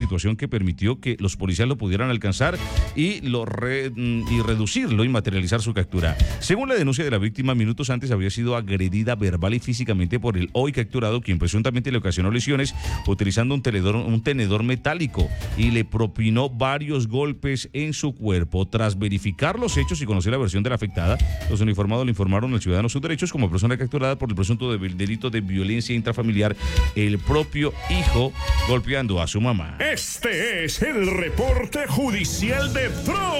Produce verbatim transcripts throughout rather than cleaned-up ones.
situación que permitió que los policías lo pudieran alcanzar y, lo re, y reducirlo y materializar su captura. Según la denuncia de la víctima, minutos antes había sido agredida verbal y físicamente por el hoy capturado, quien presuntamente le ocasionó lesiones utilizando un tenedor, un tenedor metálico y le propinó varios golpes en su cuerpo. Tras verificar los hechos y conocer la versión de la afectada, los uniformados le informaron al ciudadano sus derechos como persona capturada por el presunto de, delito de violencia intrafamiliar, el propio hijo golpeando a su mamá. Este es el reporte judicial de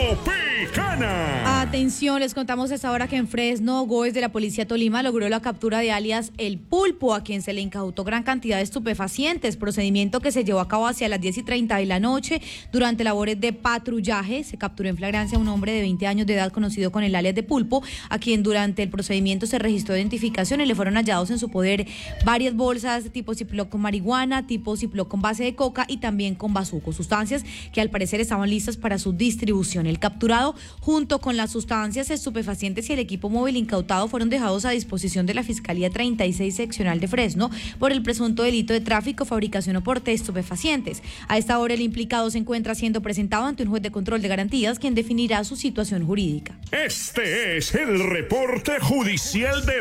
Tropicana. Atención, les contamos a esta hora que en Fresno, Goes de la Policía Tolima logró la captura de alias El Pulpo, a quien se le incautó gran cantidad de estupefacientes, procedimiento que se llevó a cabo hacia las diez y treinta de la noche. Durante labores de patrullaje se capturó en flagrancia a un hombre de veinte años de edad conocido con el alias de Pulpo, a quien durante el procedimiento se registró identificación y le fueron hallados en su poder varias bolsas tipo Ziploc con marihuana, tipo Ziploc con base de coca y también con bazuco, sustancias que al parecer estaban listas para su distribución. El capturado, junto con las sustancias estupefacientes y el equipo móvil incautado, fueron dejados a disposición de la Fiscalía treinta y seis Seccional de Fresno por el presunto delito de tráfico, fabricación o porte de estupefacientes. A esta hora el implicado se encuentra siendo presentado ante un juez de control de garantías, quien definirá su situación jurídica. Este es el reporte judicial de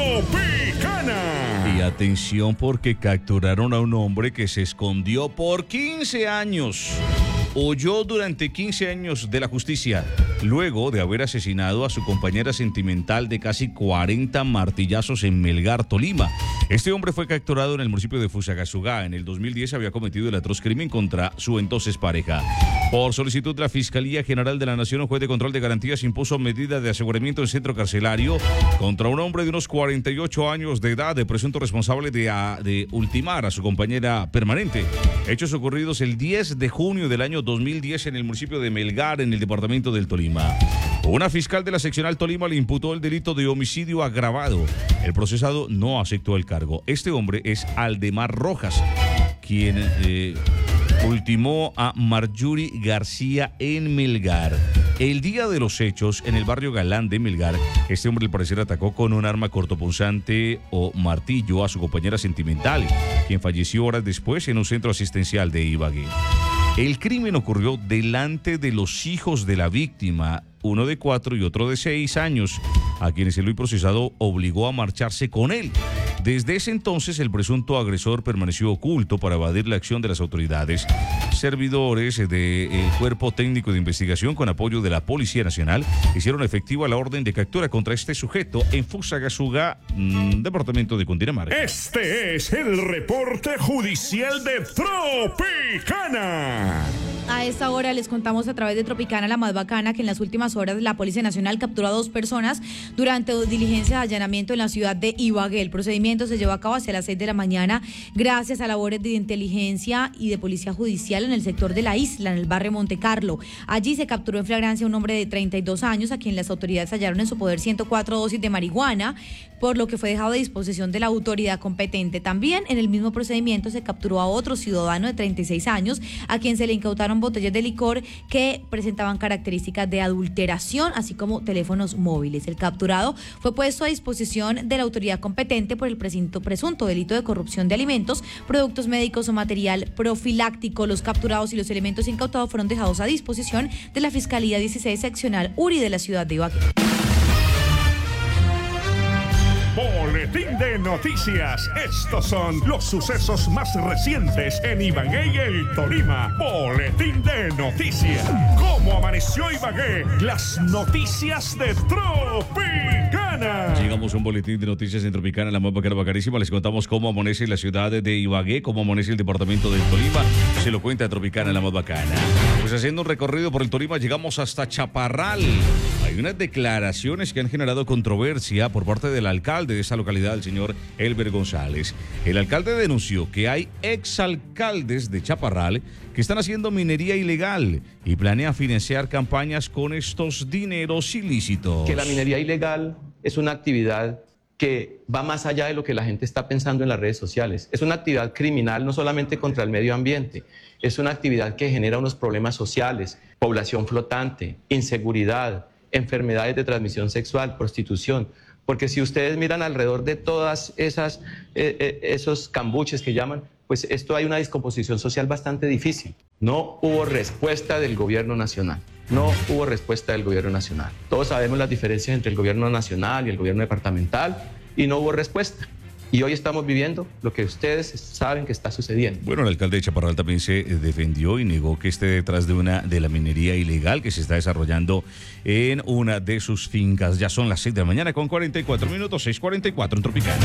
Tropicana. Y atención, porque capturaron a un hombre que se escondió por quince años. Huyó durante quince años de la justicia, luego de haber asesinado a su compañera sentimental de casi cuarenta martillazos en Melgar, Tolima. Este hombre fue capturado en el municipio de Fusagasugá. En el dos mil diez había cometido el atroz crimen contra su entonces pareja. Por solicitud de la Fiscalía General de la Nación, un juez de control de garantías impuso medida de aseguramiento en centro carcelario contra un hombre de unos cuarenta y ocho años de edad, de presunto responsable de, a, de ultimar a su compañera permanente. Hechos ocurridos el diez de junio del año dos mil diez en el municipio de Melgar, en el departamento del Tolima. Una fiscal de la seccional Tolima le imputó el delito de homicidio agravado. El procesado no aceptó el cargo. Este hombre es Aldemar Rojas, quien eh, ultimó a Marjorie García en Melgar. El día de los hechos, en el barrio Galán de Melgar, este hombre al parecer atacó con un arma cortopunzante o martillo a su compañera sentimental, quien falleció horas después en un centro asistencial de Ibagué. El crimen ocurrió delante de los hijos de la víctima, uno de cuatro y otro de seis años, a quienes el hoy procesado obligó a marcharse con él. Desde ese entonces, el presunto agresor permaneció oculto para evadir la acción de las autoridades. Servidores del Cuerpo Técnico de Investigación, con apoyo de la Policía Nacional, hicieron efectiva la orden de captura contra este sujeto en Fusagasugá, mmm, departamento de Cundinamarca. Este es el reporte judicial de Tropicana. A esta hora les contamos a través de Tropicana, la más bacana, que en las últimas horas la Policía Nacional capturó a dos personas durante diligencias de allanamiento en la ciudad de Ibagué. El procedimiento se llevó a cabo hacia las seis de la mañana gracias a labores de inteligencia y de policía judicial en el sector de la isla, en el barrio Monte Carlo. Allí se capturó en flagrancia un hombre de treinta y dos años, a quien las autoridades hallaron en su poder ciento cuatro dosis de marihuana, por lo que fue dejado de disposición de la autoridad competente. También en el mismo procedimiento se capturó a otro ciudadano de treinta y seis años, a quien se le incautaron botellas de licor que presentaban características de adulteración, así como teléfonos móviles. El capturado fue puesto a disposición de la autoridad competente por el presunto, presunto delito de corrupción de alimentos, productos médicos o material profiláctico. Los capturados y los elementos incautados fueron dejados a disposición de la Fiscalía dieciséis Seccional URI de la ciudad de Ibagué. Boletín de noticias. Estos son los sucesos más recientes en Ibagué y el Tolima. Boletín de noticias. ¿Cómo amaneció Ibagué? Las noticias de Tropicana. Llegamos a un boletín de noticias en Tropicana, la más bacana, bacanísima. Les contamos cómo amanece la ciudad de Ibagué, cómo amanece el departamento del Tolima. Se lo cuenta Tropicana, la más bacana. Pues haciendo un recorrido por el Tolima, llegamos hasta Chaparral. Hay unas declaraciones que han generado controversia por parte del alcalde de esa localidad, el señor Elber González. El alcalde denunció que hay exalcaldes de Chaparral que están haciendo minería ilegal y planea financiar campañas con estos dineros ilícitos. Que la minería ilegal es una actividad que va más allá de lo que la gente está pensando en las redes sociales. Es una actividad criminal no solamente contra el medio ambiente, es una actividad que genera unos problemas sociales, población flotante, inseguridad, enfermedades de transmisión sexual, prostitución. Porque si ustedes miran alrededor de todas esas eh, eh, esos cambuches que llaman, pues esto hay una descomposición social bastante difícil. No hubo respuesta del gobierno nacional. No hubo respuesta del gobierno nacional. Todos sabemos las diferencias entre el gobierno nacional y el gobierno departamental y no hubo respuesta. Y hoy estamos viviendo lo que ustedes saben que está sucediendo. Bueno, el alcalde de Chaparral también se defendió y negó que esté detrás de una de la minería ilegal que se está desarrollando en una de sus fincas. Ya son las seis de la mañana con cuarenta y cuatro minutos, seis cuarenta y cuatro en Tropicana.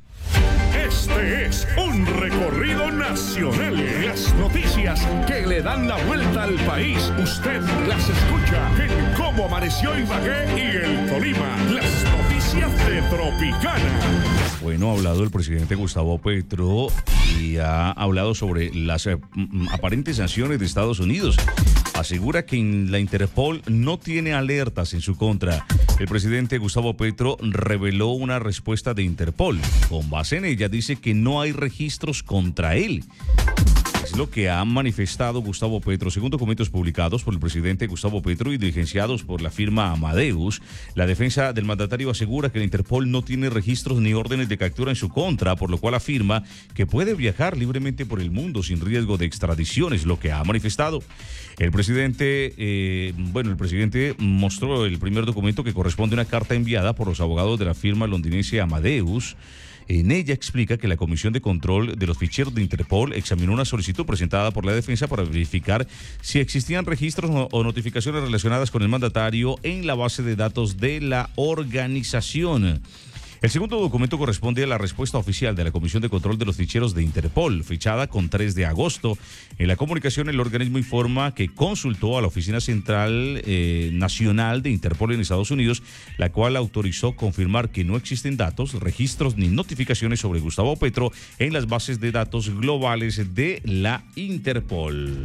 Este es un recorrido nacional. Las noticias que le dan la vuelta al país. Usted las escucha en Cómo Amaneció Ibagué y el Tolima. Las noticias de Tropicana. Bueno, ha hablado el presidente Gustavo Petro y ha hablado sobre las eh, aparentes sanciones de Estados Unidos. Asegura que la Interpol no tiene alertas en su contra. El presidente Gustavo Petro reveló una respuesta de Interpol. Con base en ella dice que no hay registros contra él. Es lo que ha manifestado Gustavo Petro. Según documentos publicados por el presidente Gustavo Petro y diligenciados por la firma Amadeus, la defensa del mandatario asegura que la Interpol no tiene registros ni órdenes de captura en su contra, por lo cual afirma que puede viajar libremente por el mundo sin riesgo de extradición, es lo que ha manifestado. El presidente, eh, bueno, el presidente mostró el primer documento que corresponde a una carta enviada por los abogados de la firma londinense Amadeus. En ella explica que la Comisión de Control de los Ficheros de Interpol examinó una solicitud presentada por la defensa para verificar si existían registros o notificaciones relacionadas con el mandatario en la base de datos de la organización. El segundo documento corresponde a la respuesta oficial de la Comisión de Control de los Ficheros de Interpol, fechada con tres de agosto. En la comunicación, el organismo informa que consultó a la Oficina Central eh, Nacional de Interpol en Estados Unidos, la cual autorizó confirmar que no existen datos, registros ni notificaciones sobre Gustavo Petro en las bases de datos globales de la Interpol.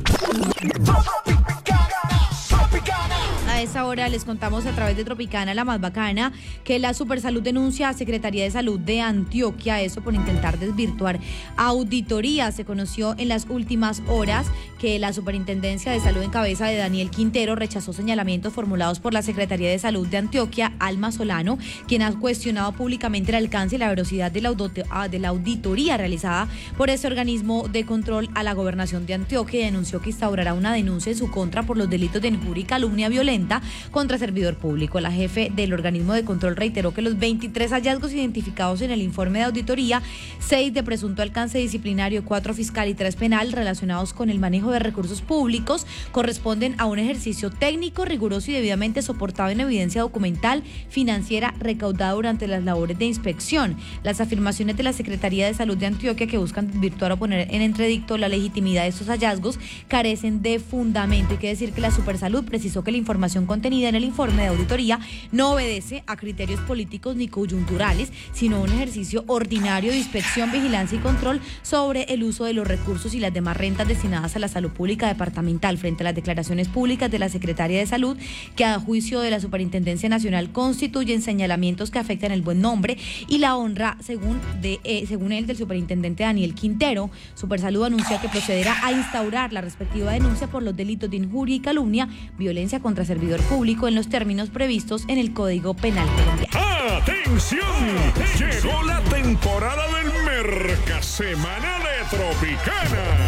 A esa hora les contamos a través de Tropicana, la más bacana, que la Supersalud denuncia a Secretaría de Salud de Antioquia, eso por intentar desvirtuar auditoría. Se conoció en las últimas horas que la Superintendencia de Salud en cabeza de Daniel Quintero rechazó señalamientos formulados por la Secretaría de Salud de Antioquia, Alma Solano, quien ha cuestionado públicamente el alcance y la veracidad de la, de la auditoría realizada por ese organismo de control a la gobernación de Antioquia, y denunció que instaurará una denuncia en su contra por los delitos de injuria y calumnia violenta contra servidor público. La jefe del organismo de control reiteró que los veintitrés hallazgos identificados en el informe de auditoría, seis de presunto alcance disciplinario, cuatro fiscal y tres penal, relacionados con el manejo de recursos públicos, corresponden a un ejercicio técnico, riguroso y debidamente soportado en evidencia documental, financiera, recaudada durante las labores de inspección. Las afirmaciones de la Secretaría de Salud de Antioquia, que buscan desvirtuar o poner en entredicto la legitimidad de estos hallazgos, carecen de fundamento. Hay que decir que la Supersalud precisó que la información contenida en el informe de auditoría no obedece a criterios políticos ni coyunturales, sino un ejercicio ordinario de inspección, vigilancia y control sobre el uso de los recursos y las demás rentas destinadas a la salud pública departamental, frente a las declaraciones públicas de la Secretaría de Salud, que a juicio de la Superintendencia Nacional constituyen señalamientos que afectan el buen nombre y la honra, según, de, eh, según él, del superintendente Daniel Quintero. Supersalud anuncia que procederá a instaurar la respectiva denuncia por los delitos de injuria y calumnia, violencia contra servidor público en los términos previstos en el Código Penal colombiano. ¡Atención! Llegó la temporada del Mercasemana de Tropicana.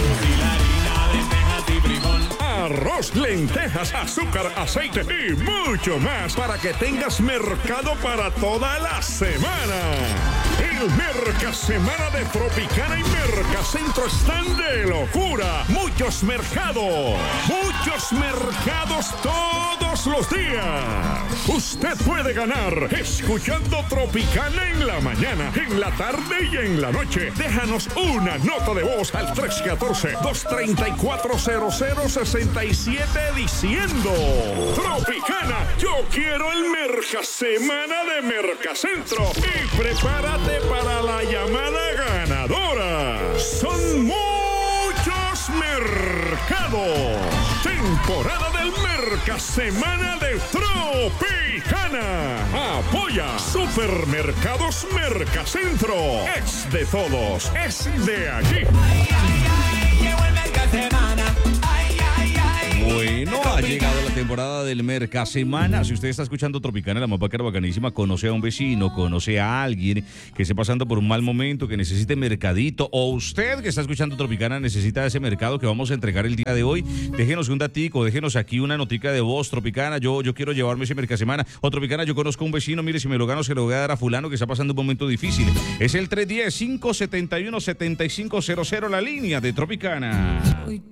Arroz, lentejas, azúcar, aceite y mucho más para que tengas mercado para toda la semana. El Mercasemana de Tropicana y Mercacentro están de locura. Muchos mercados, muchos mercados todos los días. Usted puede ganar escuchando Tropicana en la mañana, en la tarde y en la noche. Déjanos una nota de voz al tres uno cuatro, dos tres cuatro, cero cero seis siete diciendo: Tropicana, yo quiero el Mercasemana de Mercacentro. Y prepárate para la llamada ganadora. Son muchos mercados. Temporada del Mercasemana de Tropicana. Apoya Supermercados Mercacentro. Es de todos, es de allí. Ay, ay, ay, llegó el Mercasemana. Bueno, ha llegado la temporada temporada del Mercasemana. Si usted está escuchando Tropicana, la más bacana, bacanísima, conoce a un vecino, conoce a alguien que esté pasando por un mal momento, que necesite mercadito, o usted que está escuchando Tropicana necesita ese mercado que vamos a entregar el día de hoy, déjenos un datico, déjenos aquí una notica de voz. Tropicana, yo, yo quiero llevarme ese Mercasemana. O Tropicana, yo conozco a un vecino, mire, si me lo gano se lo voy a dar a fulano que está pasando un momento difícil. Es el tres uno cero, cinco siete uno, siete cinco cero cero, la línea de Tropicana.